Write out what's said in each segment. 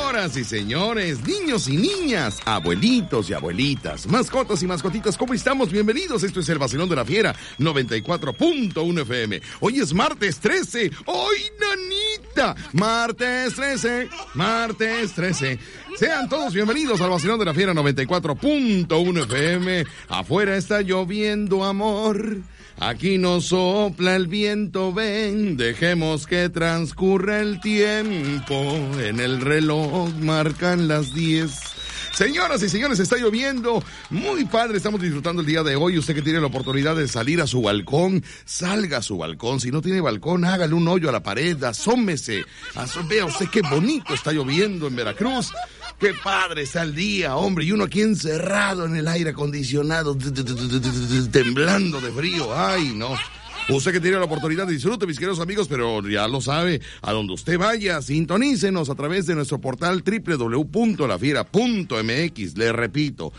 Señoras y señores, niños y niñas, abuelitos y abuelitas, mascotas y mascotitas, ¿cómo estamos? Bienvenidos, esto es el Vacilón de la Fiera, 94.1 FM. Hoy es martes 13, ¡hoy, nanita! Martes 13. Sean todos bienvenidos al Vacilón de la Fiera, 94.1 FM. Afuera está lloviendo, amor. Aquí nos sopla el viento, ven, dejemos que transcurra el tiempo. En el reloj marcan las 10. Señoras y señores, está lloviendo. Muy padre, estamos disfrutando el día de hoy. Usted que tiene la oportunidad de salir a su balcón, salga a su balcón. Si no tiene balcón, hágale un hoyo a la pared, asómese. Vea usted qué bonito está lloviendo en Veracruz. Qué padre está el día, hombre, y uno aquí encerrado en el aire acondicionado, temblando de frío. Ay, no. Usted que tiene la oportunidad, disfrute, mis queridos amigos, pero ya lo sabe, a donde usted vaya, sintonícenos a través de nuestro portal www.lafiera.mx. Le repito,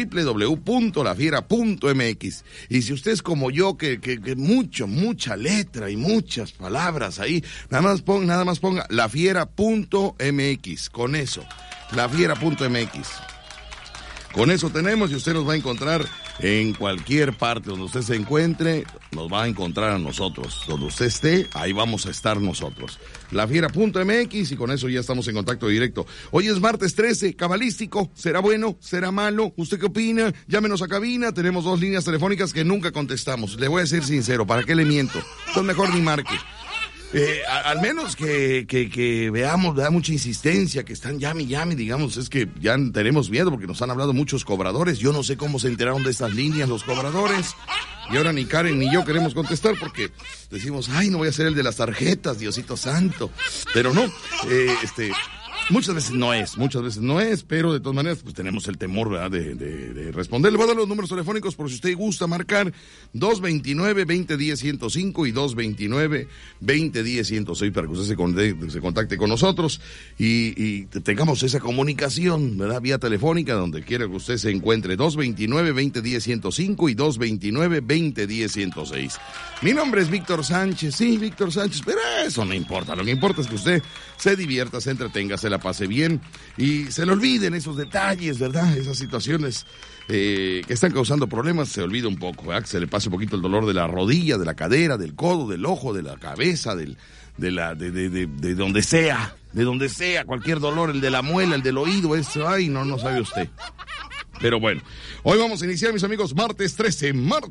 www.lafiera.mx. Y si usted es como yo, que mucha letra y muchas palabras ahí, nada más ponga lafiera.mx, con eso, lafiera.mx. Con eso tenemos, y usted nos va a encontrar en cualquier parte donde usted se encuentre, nos va a encontrar a nosotros. Donde usted esté, ahí vamos a estar nosotros. Lafiera.mx, y con eso ya estamos en contacto directo. Hoy es martes 13, cabalístico. ¿Será bueno? ¿Será malo? ¿Usted qué opina? Llámenos a cabina. Tenemos 2 líneas telefónicas que nunca contestamos. Le voy a ser sincero, ¿para qué le miento? Entonces mejor ni marque. Al menos que veamos, da mucha insistencia, que están llame, digamos, es que ya tenemos miedo porque nos han hablado muchos cobradores. Yo no sé cómo se enteraron de estas líneas los cobradores. Y ahora ni Karen ni yo queremos contestar porque decimos, ay, no voy a ser el de las tarjetas, Diosito Santo. Pero no, muchas veces no es, pero de todas maneras pues tenemos el temor, ¿verdad?, de responder. Le voy a dar los números telefónicos por si usted gusta marcar 229-2010-105 y 229-2010-106 para que usted se contacte con nosotros y tengamos esa comunicación, ¿verdad?, vía telefónica donde quiera que usted se encuentre. 229-2010-105 y 229-2010-106. Mi nombre es Víctor Sánchez, sí, Víctor Sánchez, pero eso no importa. Lo que importa es que usted se divierta, se entretenga, se la pase bien y se le olviden esos detalles, ¿verdad? Esas situaciones que están causando problemas, se olvida un poco, ¿verdad? Que se le pase un poquito el dolor de la rodilla, de la cadera, del codo, del ojo, de la cabeza, de donde sea, cualquier dolor, el de la muela, el del oído, eso, ay, no sabe usted. Pero bueno, hoy vamos a iniciar, mis amigos, martes 13,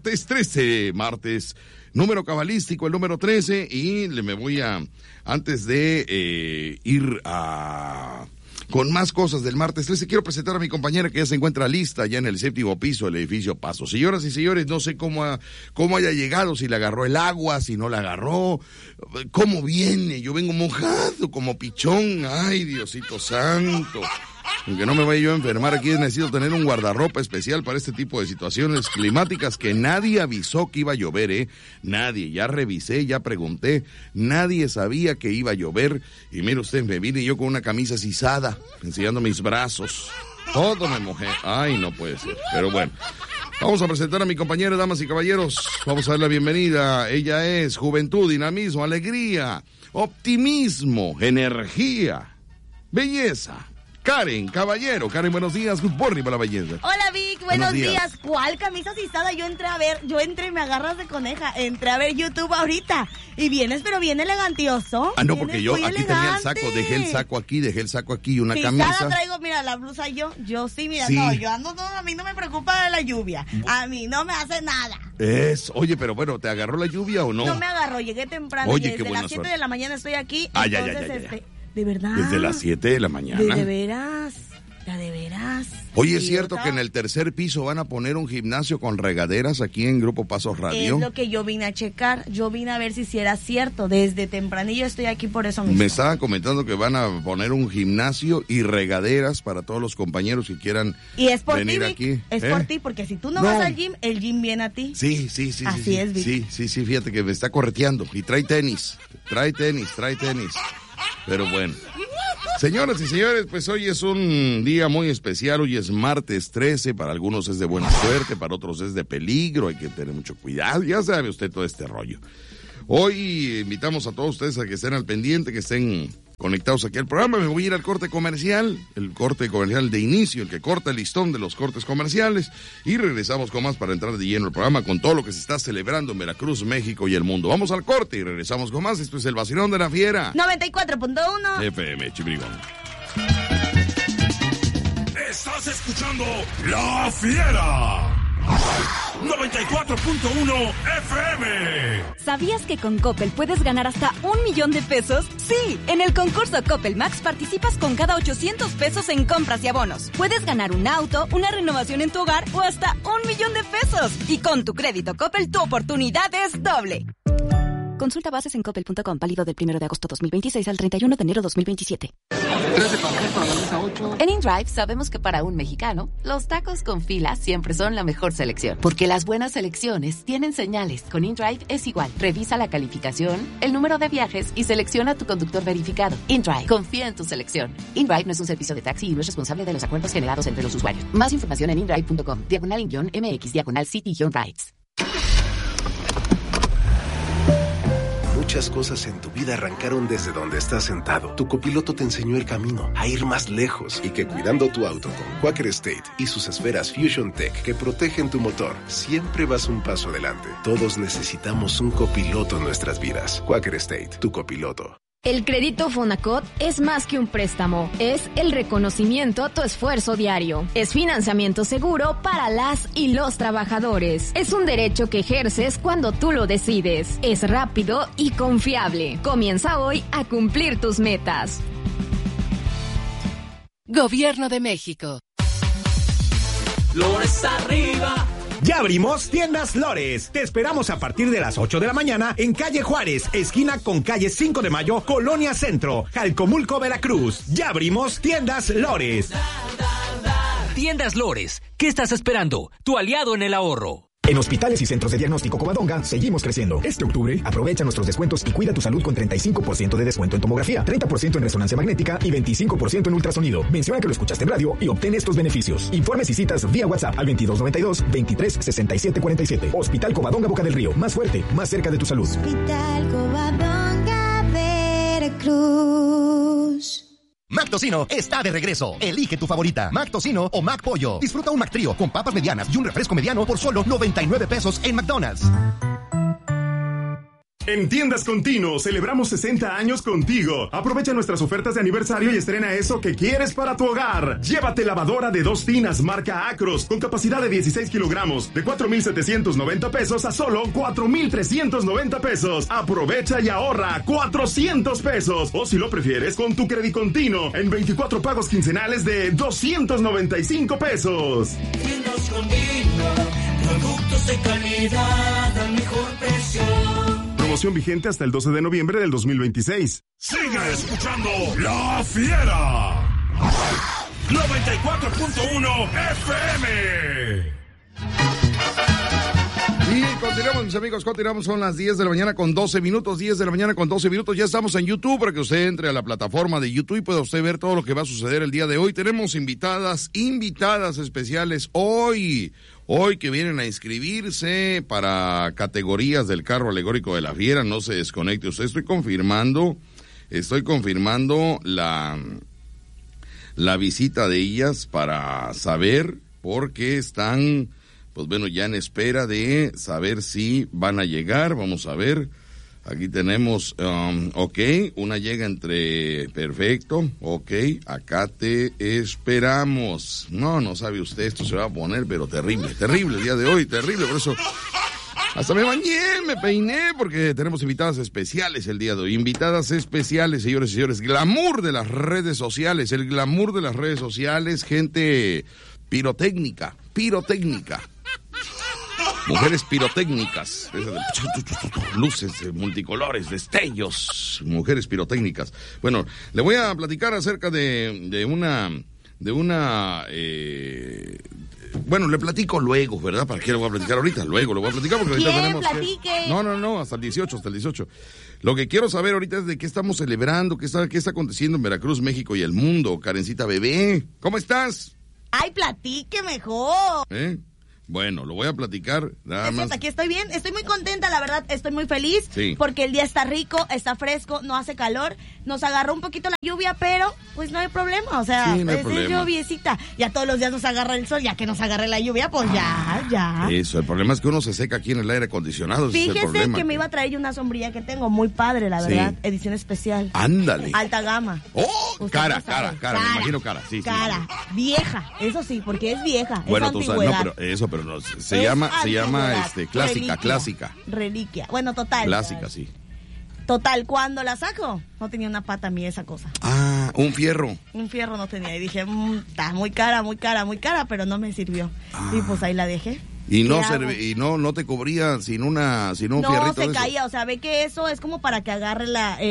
número cabalístico, el número 13, y me voy antes de ir con más cosas del martes 13, quiero presentar a mi compañera que ya se encuentra lista ya en el 7º piso del edificio Paso. Señoras y señores, no sé cómo haya llegado, si le agarró el agua, si no la agarró, cómo viene. Yo vengo mojado como pichón, ay, Diosito Santo. Aunque no me vaya yo a enfermar, aquí necesito tener un guardarropa especial para este tipo de situaciones climáticas que nadie avisó que iba a llover, Nadie, ya revisé, ya pregunté, nadie sabía que iba a llover. Y mire usted, me vine yo con una camisa sisada, enseñando mis brazos. Todo me mojé. Ay, no puede ser. Pero bueno, vamos a presentar a mi compañera, damas y caballeros. Vamos a dar la bienvenida. Ella es juventud, dinamismo, alegría, optimismo, energía, belleza. Karen Caballero. Karen, buenos días. Good morning para la belleza. Hola, Vic. Buenos días. ¿Cuál camisa sisada? Yo entré, me agarras de coneja. Entré a ver YouTube ahorita. Y vienes, pero bien elegantioso. Ah, no, porque yo aquí elegante. Tenía el saco. Dejé el saco aquí y una camisa. Sisada traigo, mira, la blusa yo sí, mira, sí. No, yo ando, no, a mí no me preocupa de la lluvia. A mí no me hace nada. Oye, pero bueno, ¿te agarró la lluvia o no? No me agarró, llegué temprano. Oye, desde las 7 de la mañana estoy aquí. Ya. De verdad. Desde las 7 de la mañana. De veras. Oye, ¿es cierto que en el tercer piso van a poner un gimnasio con regaderas aquí en Grupo Pasos Radio? Es lo que yo vine a checar. Yo vine a ver si era cierto. Desde tempranillo estoy aquí por eso mismo. Me estaban comentando que van a poner un gimnasio y regaderas para todos los compañeros que quieran venir aquí. Es por ti, porque si tú no vas al gym, el gym viene a ti. Sí. Así es, Vic. Sí, fíjate que me está correteando. Y trae tenis. Pero bueno. Señoras y señores, pues hoy es un día muy especial, hoy es martes 13, para algunos es de buena suerte, para otros es de peligro, hay que tener mucho cuidado, ya sabe usted todo este rollo. Hoy invitamos a todos ustedes a que estén al pendiente, que estén conectados aquí al programa. Me voy a ir al corte comercial, el corte comercial de inicio, el que corta el listón de los cortes comerciales, y regresamos con más para entrar de lleno al programa con todo lo que se está celebrando en Veracruz, México y el mundo. Vamos al corte y regresamos con más. Esto es el Vacilón de la Fiera 94.1 FM Chibrigón. Estás escuchando La Fiera 94.1 FM. ¿Sabías que con Coppel puedes ganar hasta 1 millón de pesos? Sí, en el concurso Coppel Max participas con cada 800 pesos en compras y abonos. Puedes ganar un auto, una renovación en tu hogar o hasta 1 millón de pesos. Y con tu crédito Coppel, tu oportunidad es doble. Consulta bases en coppel.com, válido del 1 de agosto 2026 al 31 de enero 2027. En InDrive sabemos que para un mexicano, los tacos con fila siempre son la mejor selección. Porque las buenas selecciones tienen señales. Con InDrive es igual. Revisa la calificación, el número de viajes y selecciona a tu conductor verificado. InDrive, confía en tu selección. InDrive no es un servicio de taxi y no es responsable de los acuerdos generados entre los usuarios. Más información en indrive.com, /MX/City-Rides. Muchas cosas en tu vida arrancaron desde donde estás sentado. Tu copiloto te enseñó el camino a ir más lejos y que cuidando tu auto con Quaker State y sus esferas Fusion Tech que protegen tu motor, siempre vas un paso adelante. Todos necesitamos un copiloto en nuestras vidas. Quaker State, tu copiloto. El crédito Fonacot es más que un préstamo, es el reconocimiento a tu esfuerzo diario. Es financiamiento seguro para las y los trabajadores. Es un derecho que ejerces cuando tú lo decides. Es rápido y confiable. Comienza hoy a cumplir tus metas. Gobierno de México. Lores arriba. Ya abrimos Tiendas Lores. Te esperamos a partir de las 8 de la mañana en calle Juárez, esquina con calle 5 de Mayo, Colonia Centro, Jalcomulco, Veracruz. Ya abrimos Tiendas Lores. Tiendas Lores, ¿qué estás esperando? Tu aliado en el ahorro. En hospitales y centros de diagnóstico Covadonga seguimos creciendo. Este octubre aprovecha nuestros descuentos y cuida tu salud con 35% de descuento en tomografía, 30% en resonancia magnética y 25% en ultrasonido. Menciona que lo escuchaste en radio y obtén estos beneficios. Informes y citas vía WhatsApp al 2292-236747. Hospital Covadonga Boca del Río. Más fuerte, más cerca de tu salud. Hospital Covadonga Veracruz. Mac Tocino está de regreso. Elige tu favorita, Mac Tocino o Mac Pollo. Disfruta un Mac Trío con papas medianas y un refresco mediano por solo 99 pesos en McDonald's. En Tiendas Continuo celebramos 60 años contigo. Aprovecha nuestras ofertas de aniversario y estrena eso que quieres para tu hogar. Llévate lavadora de 2 tinas marca Acros con capacidad de 16 kilogramos de 4,790 pesos a solo 4,390 pesos. Aprovecha y ahorra 400 pesos. O si lo prefieres, con tu Crédito Continuo en 24 pagos quincenales de 295 pesos. Tiendas Continuo, productos de calidad al mejor precio. Promoción vigente hasta el 12 de noviembre del 2026. Sigue escuchando La Fiera 94.1 FM. Y continuamos, mis amigos, continuamos, son las 10 de la mañana con 12 minutos, 10 de la mañana con 12 minutos, ya estamos en YouTube para que usted entre a la plataforma de YouTube y pueda usted ver todo lo que va a suceder el día de hoy. Tenemos invitadas especiales hoy que vienen a inscribirse para categorías del carro alegórico de la Fiera. No se desconecte usted, estoy confirmando la visita de ellas para saber por qué están, pues bueno, ya en espera de saber si van a llegar. Vamos a ver, aquí tenemos, ok, una llega perfecto, ok, acá te esperamos. No sabe usted, esto se va a poner, pero terrible el día de hoy, terrible, por eso hasta me bañé, me peiné, porque tenemos invitadas especiales el día de hoy, invitadas especiales, señores y señores, glamour de las redes sociales, el glamour de las redes sociales, gente pirotécnica. Mujeres pirotécnicas, luces multicolores, destellos, mujeres pirotécnicas. Bueno, le voy a platicar acerca de una, bueno, le platico luego, ¿verdad? ¿Para qué le voy a platicar ahorita? Luego lo voy a platicar porque ahorita tenemos platique. No, hasta el 18. Lo que quiero saber ahorita es de qué estamos celebrando, qué está aconteciendo en Veracruz, México y el mundo. Karencita bebé, ¿cómo estás? Ay, platique mejor. Bueno, lo voy a platicar nada más. Aquí estoy bien, estoy muy contenta, la verdad, estoy muy feliz. Sí. Porque el día está rico, está fresco, no hace calor. Nos agarró un poquito la lluvia, pero pues no hay problema. O sea, sí, no hay es problema. lluviecita. Ya todos los días nos agarra el sol, ya que nos agarre la lluvia, pues ya. Eso, el problema es que uno se seca aquí en el aire acondicionado. Ese es el Fíjese problema. que me iba a traer una sombrilla que tengo, muy padre, la verdad. Edición especial. Ándale. Alta gama. Oh, cara, me imagino cara. Sí, cara, sí. Vieja, eso sí, porque es vieja. Bueno, es tú sabes, antigüedad. pero no, se llama clásica. Reliquia. Bueno, total. Clásica, sí. Total, cuando la saco, no tenía una pata a mí esa cosa. Ah, un fierro. Un fierro no tenía. Y dije, está muy cara, pero no me sirvió. Y pues ahí la dejé. Y no te cubría sin un fierrito. No, se caía, o sea, ve que eso es como para que agarre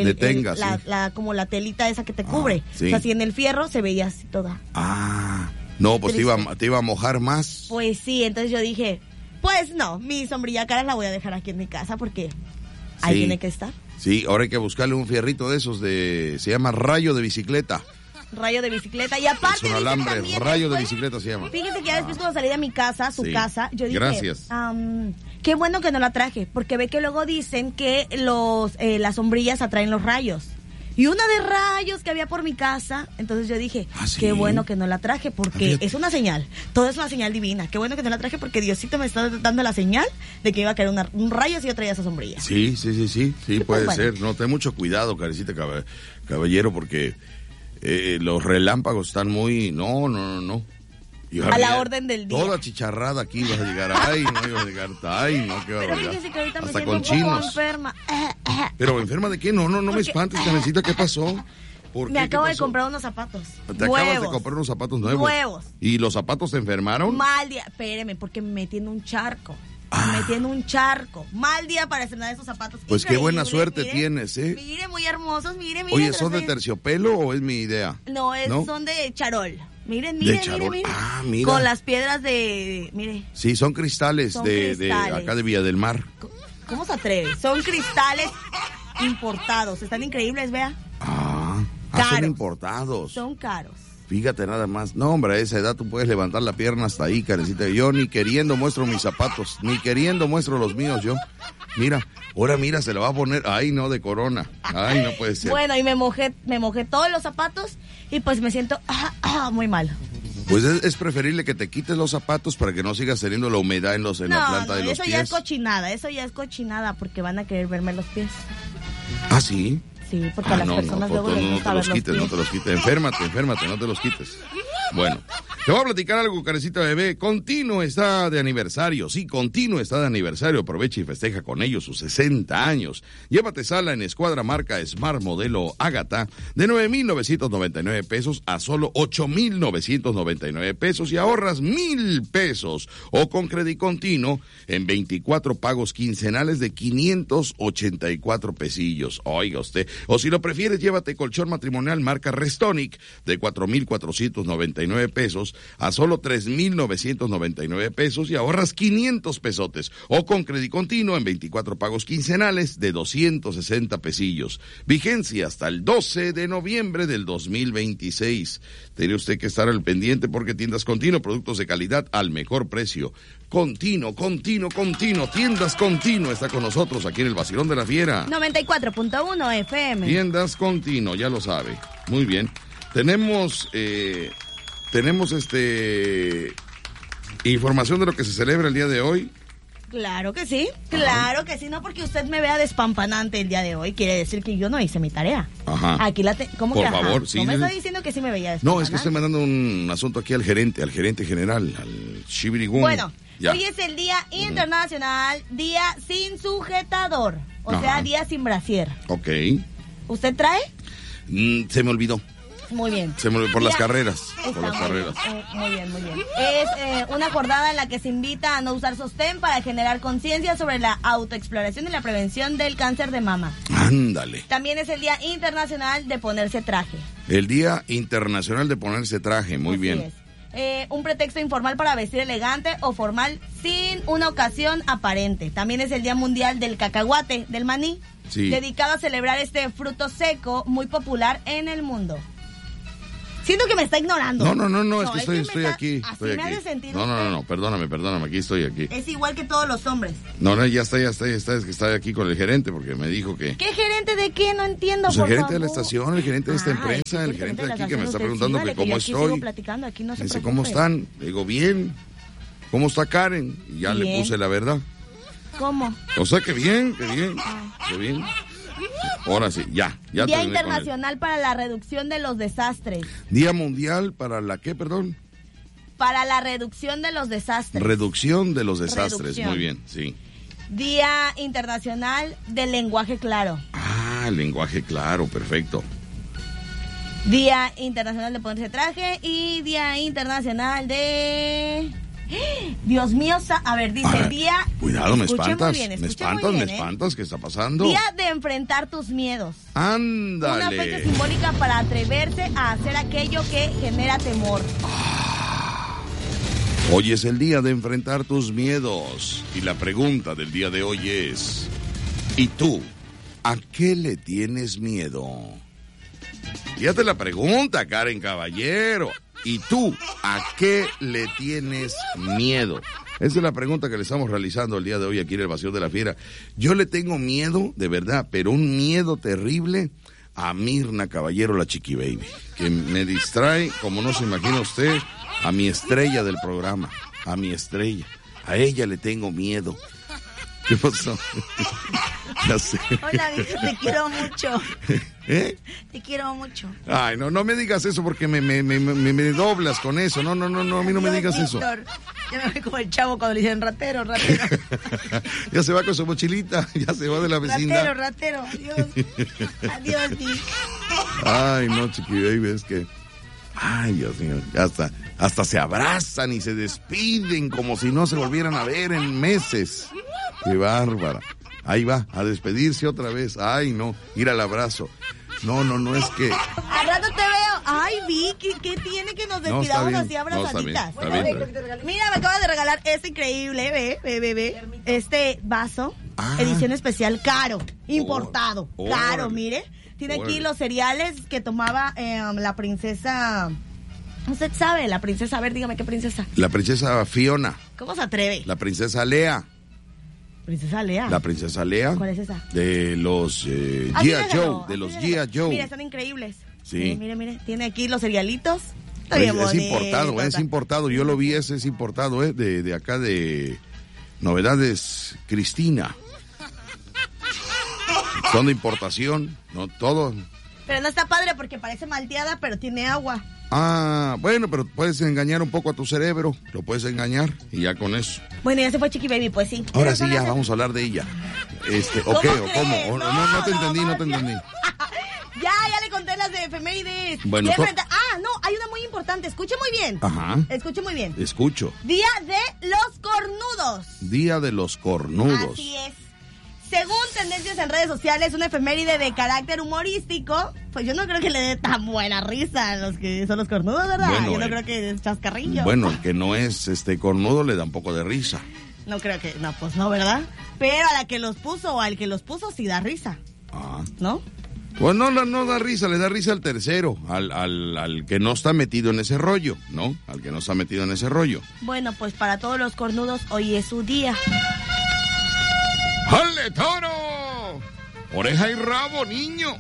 como la telita esa que te cubre. Sí. O sea, si en el fierro se veía así toda. No, pues te iba a mojar más. Pues sí, entonces yo dije, pues no, mi sombrilla cara la voy a dejar aquí en mi casa porque ahí tiene que estar. Sí, ahora hay que buscarle un fierrito de esos se llama rayo de bicicleta. Rayo de bicicleta. Y aparte, es un alambre, rayo de bicicleta se llama. Fíjese que ya después cuando salí de mi casa, su casa, yo dije, gracias. Qué bueno que no la traje, porque ve que luego dicen que las sombrillas atraen los rayos. Y una de rayos que había por mi casa, entonces yo dije, qué bueno que no la traje, porque es una señal, todo es una señal divina. Qué bueno que no la traje porque Diosito me está dando la señal de que iba a caer un rayo si yo traía esa sombrilla. Sí, puede ser. No, ten mucho cuidado, carecita caballero, porque los relámpagos están muy... No. A la orden del día. Toda chicharrada aquí ibas a llegar. Ay, no ibas a llegar. Ay, no, qué barbaridad. Pero fíjese que ahorita me hasta siento con un poco chinos. enferma. ¿Pero enferma de qué? No me espantes, Canecita, ¿qué pasó? Me acabo de comprar unos zapatos. ¿Te acabas de comprar unos zapatos nuevos? Nuevos. ¿Y los zapatos te enfermaron? Mal día. Espéreme, porque me metí en un charco. Mal día para estrenar esos zapatos. Pues qué buena suerte tienes, ¿eh? Mire, muy hermosos, mire. Oye, ¿son de terciopelo o es mi idea? No, son de charol. Miren. Mira. Con las piedras mire. Sí, son cristales, de acá de Villa del Mar. ¿Cómo se atreve? Son cristales importados. Están increíbles, vea. Son importados. Son caros. Fíjate nada más. No, hombre, a esa edad tú puedes levantar la pierna hasta ahí, carecita. Yo ni queriendo muestro mis zapatos, ni queriendo muestro los míos yo. Mira, ahora se la va a poner. Ay, no, de corona. Ay, no puede ser. Bueno, y me mojé todos los zapatos y pues me siento muy mal. Pues es preferible que te quites los zapatos para que no siga saliendo la humedad en la planta de los pies. Eso ya es cochinada porque van a querer verme los pies. ¿Ah, sí? Sí, porque a las personas luego les gusta ver los pies. No te los quites. Enférmate, no te los quites. Bueno, te voy a platicar algo, carecita bebé. Continuo está de aniversario. Sí, Continuo está de aniversario. Aprovecha y festeja con ellos sus 60 años. Llévate sala en escuadra marca Smart modelo Ágata de 9,999 pesos a solo 8,999 pesos y ahorras 1,000 pesos. O con Credit Continuo en 24 pagos quincenales de 584 pesillos. Oiga usted. O si lo prefieres, llévate colchón matrimonial marca Restonic de 4,499 pesos a solo 3,999 pesos y ahorras 500 pesotes. O con Credit Continuo en 24 pagos quincenales de 260 pesillos. Vigencia hasta el 12 de noviembre del 2026. Tiene usted que estar al pendiente porque Tiendas Continuo, productos de calidad al mejor precio. Continuo. Tiendas Continuo está con nosotros aquí en el Vacilón de la Fiera. 94.1 FM. Tiendas Continuo, ya lo sabe. Muy bien. Tenemos información de lo que se celebra el día de hoy. Claro que sí, no porque usted me vea despampanante el día de hoy, quiere decir que yo no hice mi tarea. Ajá. Aquí ¿cómo por que favor, sí. No me está diciendo que sí me veía despampanante. No, es que estoy mandando un asunto aquí al gerente general, al Shibirigún. Bueno, hoy es el Día Internacional, Día Sin Sujetador, o sea, Día Sin Brasier. Ok. ¿Usted trae? Se me olvidó. Muy bien. Por las carreras. Muy bien. Es una jornada en la que se invita a no usar sostén para generar conciencia sobre la autoexploración y la prevención del cáncer de mama. Ándale. También es el Día Internacional de ponerse traje. El Día Internacional de ponerse traje, muy bien. Un pretexto informal para vestir elegante o formal sin una ocasión aparente. También es el Día Mundial del Cacahuate, del maní, dedicado a celebrar este fruto seco muy popular en el mundo. Siento que me está ignorando. No, es que estoy aquí. Así Estoy me aquí. hace sentir No, perdóname, aquí estoy aquí. Es igual que todos los hombres. No, ya está, es que estaba aquí con el gerente porque me dijo que... ¿Qué gerente de qué? No entiendo, Pues por el gerente favor. de la estación, el gerente de esta empresa, el gerente de aquí que me está preguntando que cómo estoy. Aquí no se Dice, preocupe. ¿cómo están? Le digo, bien. ¿Cómo está Karen? Y ya le puse la verdad. ¿Cómo? O sea, que bien. Ahora sí, ya Día Internacional para la Reducción de los Desastres. Día Mundial para la ¿qué, perdón? Para la reducción de los desastres. Reducción de los desastres, Reducción. muy bien, sí. Día Internacional del Lenguaje Claro. Ah, el lenguaje claro, perfecto. Día Internacional de Ponerse Traje y Día Internacional de... Dios mío, a ver, dice día... Cuidado, me espantas, bien, me espantas, ¿qué está pasando? Día de enfrentar tus miedos. Ándale. Una fecha simbólica para atreverse a hacer aquello que genera temor. Hoy es el día de enfrentar tus miedos y la pregunta del día de hoy es, ¿y tú a qué le tienes miedo? Fíjate la pregunta, Karen Caballero. ¿Y tú a qué le tienes miedo? Esa es la pregunta que le estamos realizando el día de hoy aquí en el Vacío de la Fiera. Yo le tengo miedo, de verdad, pero un miedo terrible a Mirna Caballero, la Chiqui Baby, que me distrae, como no se imagina usted, a mi estrella del programa, a mi estrella. A ella le tengo miedo. ¿Qué pasó? Ya sé. Hola, amigo, te quiero mucho. ¿Eh? Te quiero mucho. Ay, no me digas eso porque me doblas con eso. No, a mí no me digas eso. Ya me voy como el chavo cuando le dicen ratero. Ya se va con su mochilita, ya se va de la vecindad. Ratero, adiós, Dick. Ay, no, Chiqui Baby, es que... Ay, Dios mío, ya está. Hasta se abrazan y se despiden como si no se volvieran a ver en meses. Qué bárbara. Ahí va, a despedirse otra vez. Ay, no, ir al abrazo. No, es que... Al rato te veo. Ay, Vicky, ¿qué tiene que nos despidamos así abrazaditas? Está bien. Mira, me acabas de regalar este increíble, ve. Este vaso, edición especial, caro, importado. Caro, mire. Tiene aquí los cereales que tomaba la princesa... ¿Usted sabe? La princesa, a ver, dígame qué princesa. La princesa Fiona. ¿Cómo se atreve? La princesa Lea. ¿Princesa Lea? La princesa Lea. ¿Cuál es esa? De los G.I. Joe. De los G.I. Joe. Mira, están increíbles. Sí. Mire. Tiene aquí los cerealitos. Está bien bonito. Es importado. Yo lo vi, ese es importado, de acá de Novedades Cristina. Son de importación, no todo. Pero no está padre porque parece malteada, pero tiene agua. Ah, bueno, pero puedes engañar un poco a tu cerebro, lo puedes engañar y ya con eso. Bueno, ya se fue Chiqui Baby, pues sí. Ahora sí, ya vamos a hablar de ella. ¿O qué? ¿O cómo? No te entendí. Ya le conté las de efemérides. Bueno, hay una muy importante, escuche muy bien. Ajá. Escuche muy bien. Escucho. Día de los cornudos. Día de los cornudos. Así es. Según tendencias en redes sociales, una efeméride de carácter humorístico, pues yo no creo que le dé tan buena risa a los que son los cornudos, ¿verdad? Bueno, yo no creo que es chascarrillo. Bueno, el que no es cornudo le da un poco de risa. No creo que, pues no, ¿verdad? Pero a la que los puso o al que los puso sí da risa. ¿No? Pues no da risa, le da risa al tercero, al que no está metido en ese rollo, ¿no? Al que no está metido en ese rollo. Bueno, pues para todos los cornudos hoy es su día. ¡Jale, toro! Oreja y rabo, niño.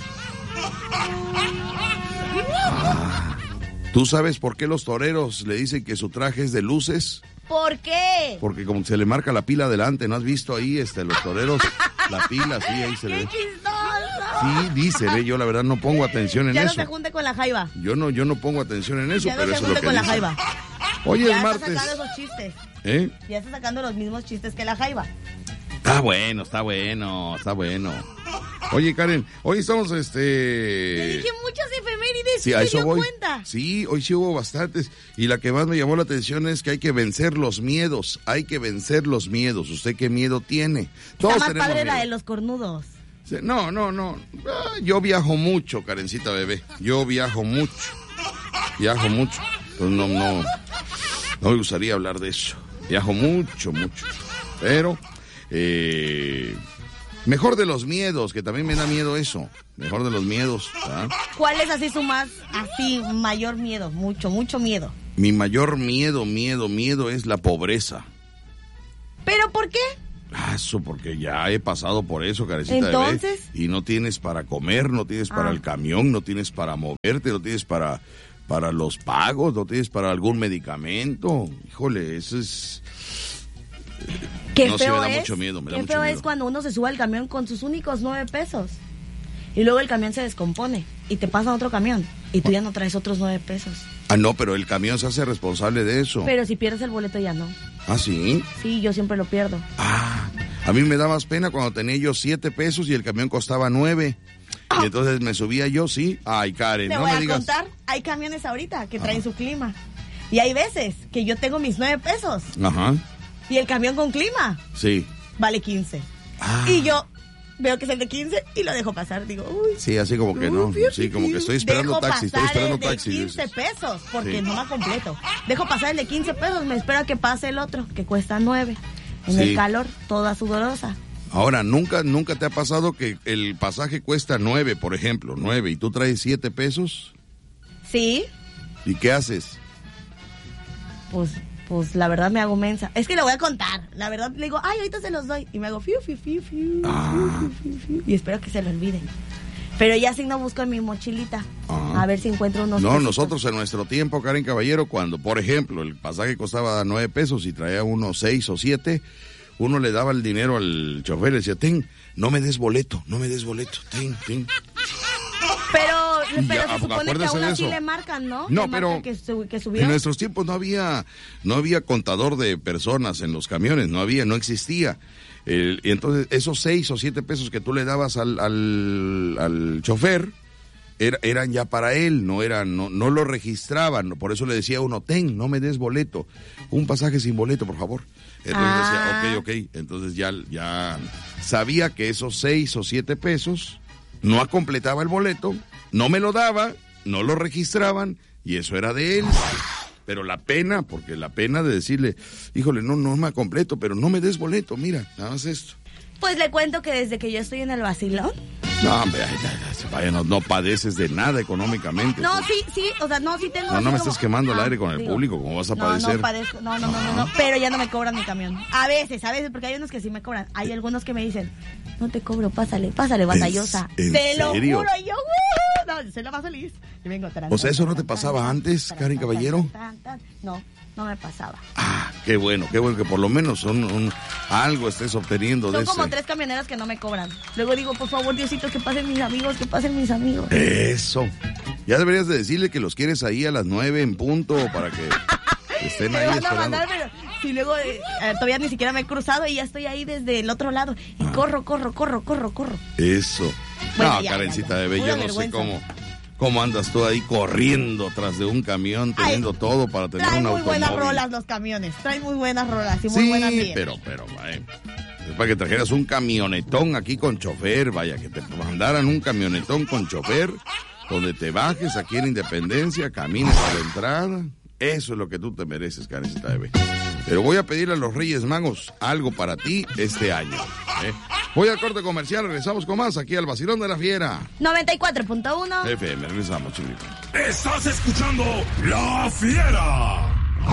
¿Tú sabes por qué los toreros le dicen que su traje es de luces? ¿Por qué? Porque como se le marca la pila adelante, ¿no has visto ahí los toreros? La pila, sí, ahí se ve. ¡Qué chistoso! Sí, dice, yo la verdad no pongo atención en eso. Ya no se junte con la jaiba. Yo no pongo atención en eso, pero eso es lo que con dice. La jaiba. Hoy es ya martes. Ya está sacando esos chistes. Ya está sacando los mismos chistes que la jaiba. Está bueno. Oye, Karen, hoy estamos, Te dije muchas efemérides, sí, a eso voy. Cuenta. Sí, hoy sí hubo bastantes. Y la que más me llamó la atención es que hay que vencer los miedos. ¿Usted qué miedo tiene? Todos está más tenemos padre miedo. la de los cornudos. No. Yo viajo mucho, Karencita bebé. Yo viajo mucho. Entonces no me gustaría hablar de eso. Viajo mucho. Pero Mejor de los miedos, que también me da miedo eso. Mejor de los miedos. ¿Verdad? ¿Cuál es así su mayor miedo? Mucho miedo. Mi mayor miedo es la pobreza. ¿Pero por qué? Eso, porque ya he pasado por eso, carecita. Entonces, bebé, y no tienes para comer, no tienes para el camión, no tienes para moverte, no tienes para los pagos, no tienes para algún medicamento. Híjole, eso es... Qué no, feo sí, me da es, mucho miedo, qué feo es cuando uno se sube al camión con sus únicos 9 pesos y luego el camión se descompone y te pasa otro camión y tú ya no traes otros 9 pesos. Ah, no, pero el camión se hace responsable de eso. Pero si pierdes el boleto ya no. ¿Ah, sí? Sí, yo siempre lo pierdo. A mí me da más pena cuando tenía yo 7 pesos y el camión costaba 9. Y entonces me subía yo, sí. Ay, Karen, Te no voy me a digas. contar, hay camiones ahorita que traen su clima. Y hay veces que yo tengo mis 9 pesos Ajá. y el camión con clima Sí. vale 15. Y yo veo que es el de 15 y lo dejo pasar. Digo, uy. Sí, así como que no. Sí, como que estoy esperando Dejo taxi, estoy pasar esperando el de taxi. 15 pesos, porque Sí. no va completo. Dejo pasar el de 15 pesos, me espero a que pase el otro, que cuesta 9. En Sí. el calor, toda sudorosa. Ahora, ¿nunca te ha pasado que el pasaje cuesta 9, por ejemplo, 9, y tú traes 7 pesos? Sí, ¿Y qué haces? pues la verdad me hago mensa. Es que le voy a contar. La verdad le digo, ay, ahorita se los doy. Y me hago fiu. Y espero que se lo olviden. Pero ya sí no busco en mi mochilita. A ver si encuentro unos No, pesitos. nosotros en nuestro tiempo, Karen Caballero, cuando, por ejemplo, el pasaje costaba 9 pesos y traía unos 6 o 7, uno le daba el dinero al chofer y le decía, no me des boleto, ten. Pero Ya, se supone que a acuérdese uno de sí eso. le marcan, ¿no? No, Le marcan pero que subió. en nuestros tiempos no había contador de personas en los camiones, no existía. Y entonces esos 6 o 7 pesos que tú le dabas al chofer eran ya para él, no lo registraban, por eso le decía uno, no me des boleto, un pasaje sin boleto, por favor. Entonces decía, ok, entonces ya sabía que esos 6 o 7 pesos no completaba el boleto, no me lo daba, no lo registraban y eso era de él. Pero la pena de decirle, híjole, no me completo, pero no me des boleto, mira, nada más esto. Pues le cuento que desde que yo estoy en el vacilón. No, hombre, vaya, no padeces de nada económicamente. No, sí, o sea, no, sí tengo. No me estés quemando el aire con el público, ¿cómo vas a padecer? No padezco, no, pero ya no me cobran mi camión. A veces, porque hay unos que sí me cobran. Hay algunos que me dicen, no te cobro, pásale, batallosa. ¿En Te lo serio? juro, y yo, no, soy la más feliz. Y vengo O sea, ¿eso no te pasaba antes, Karen Caballero? No me pasaba. Qué bueno que por lo menos algo estés obteniendo de Son ese. como 3 camioneras que no me cobran. Luego digo, por favor, Diosito, que pasen mis amigos. Eso. Ya deberías de decirle que los quieres ahí a las 9 en punto para que estén ahí esperando. Si luego todavía ni siquiera me he cruzado y ya estoy ahí desde el otro lado. Y corro. Eso. Bueno, no, ya, Karencita, ya. bebé, yo Pura no vergüenza. sé cómo andas tú ahí corriendo tras de un camión, teniendo todo para tener Traen un muy automóvil. buenas rolas los camiones. Traen muy buenas rolas y muy Sí, buenas bien. pero, es para que trajeras un camionetón aquí con chofer, vaya, que te mandaran un camionetón con chofer, donde te bajes aquí en Independencia, camines a la entrada. Eso es lo que tú te mereces, Karencita, bebé. Pero voy a pedirle a los Reyes Magos algo para ti este año. Voy al corte comercial, regresamos con más aquí al Vacilón de la Fiera. 94.1 FM, regresamos, chiquito. Estás escuchando La Fiera.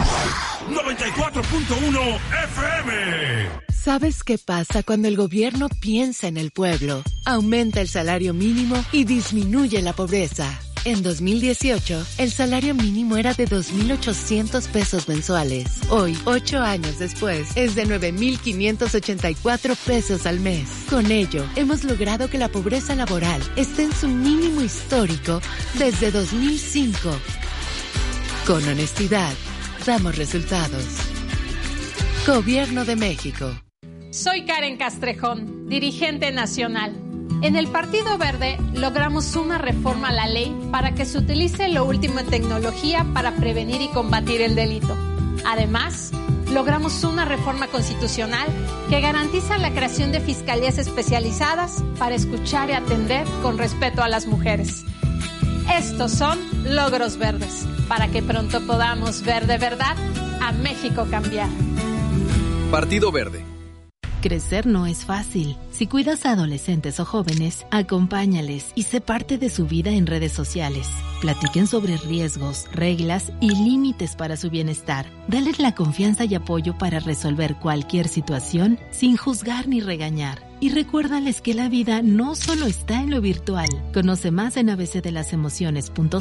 94.1 FM. ¿Sabes qué pasa cuando el gobierno piensa en el pueblo? Aumenta el salario mínimo y disminuye la pobreza. En 2018, el salario mínimo era de 2.800 pesos mensuales. Hoy, 8 años después, es de 9.584 pesos al mes. Con ello, hemos logrado que la pobreza laboral esté en su mínimo histórico desde 2005. Con honestidad, damos resultados. Gobierno de México. Soy Karen Castrejón, dirigente nacional. En el Partido Verde logramos una reforma a la ley para que se utilice lo último en tecnología para prevenir y combatir el delito. Además, logramos una reforma constitucional que garantiza la creación de fiscalías especializadas para escuchar y atender con respeto a las mujeres. Estos son logros verdes, para que pronto podamos ver de verdad a México cambiar. Partido Verde. Crecer no es fácil. Si cuidas a adolescentes o jóvenes, acompáñales y sé parte de su vida en redes sociales. Platiquen sobre riesgos, reglas y límites para su bienestar. Dales la confianza y apoyo para resolver cualquier situación sin juzgar ni regañar. Y recuérdales que la vida no solo está en lo virtual. Conoce más en abcdelasemociones.cl